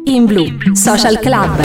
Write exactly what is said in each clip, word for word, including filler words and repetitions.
In Blu Social Club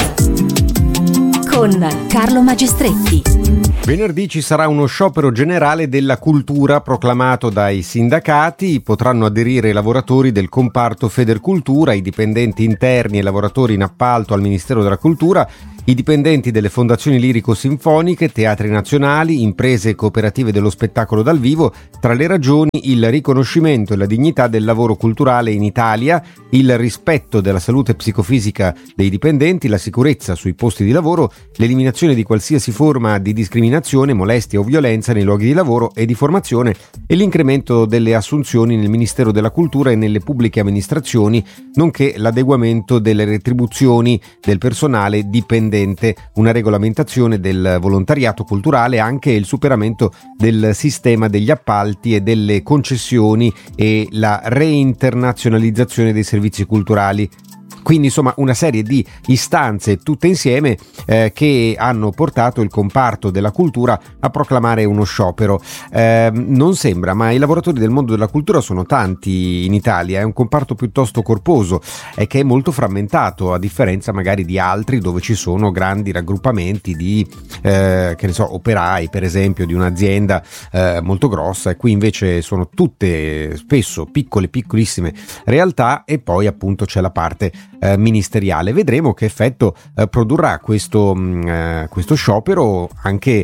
con Carlo Magistretti. Venerdì ci sarà uno sciopero generale della cultura proclamato dai sindacati. Potranno aderire i lavoratori del comparto Federcultura, i dipendenti interni e i lavoratori in appalto al Ministero della Cultura, i dipendenti delle fondazioni lirico-sinfoniche, teatri nazionali, imprese e cooperative dello spettacolo dal vivo. Tra le ragioni il riconoscimento e la dignità del lavoro culturale in Italia, il rispetto della salute psicofisica dei dipendenti, la sicurezza sui posti di lavoro, l'eliminazione di qualsiasi forma di discriminazione, molestia o violenza nei luoghi di lavoro e di formazione e l'incremento delle assunzioni nel Ministero della Cultura e nelle pubbliche amministrazioni, nonché l'adeguamento delle retribuzioni del personale dipendente, una regolamentazione del volontariato culturale, anche il superamento del sistema degli appalti e delle concessioni e la reinternazionalizzazione dei servizi culturali. Quindi insomma una serie di istanze tutte insieme eh, che hanno portato il comparto della cultura a proclamare uno sciopero. Eh, non sembra, ma i lavoratori del mondo della cultura sono tanti in Italia, è un comparto piuttosto corposo e che è molto frammentato, a differenza magari di altri dove ci sono grandi raggruppamenti di eh, che ne so, operai per esempio di un'azienda eh, molto grossa, e qui invece sono tutte spesso piccole piccolissime realtà, e poi appunto c'è la parte Eh, ministeriale. Vedremo che effetto eh, produrrà questo, mh, eh, questo sciopero, anche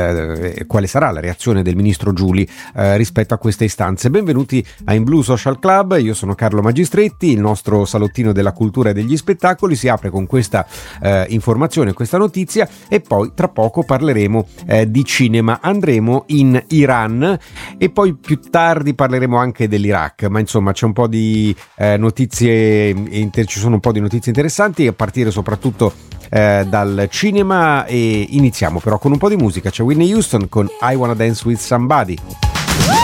eh, quale sarà la reazione del ministro Giuli eh, rispetto a queste istanze. Benvenuti a In Blu Social Club, io sono Carlo Magistretti. Il nostro salottino della cultura e degli spettacoli si apre con questa eh, informazione, questa notizia, e poi tra poco parleremo eh, di cinema. Andremo in Iran e poi più tardi parleremo anche dell'Iraq, ma insomma c'è un po' di eh, notizie, inter- ci sono un po' di notizie interessanti, a partire soprattutto eh, dal cinema, e iniziamo però con un po' di musica. C'è Whitney Houston con I Wanna Dance With Somebody.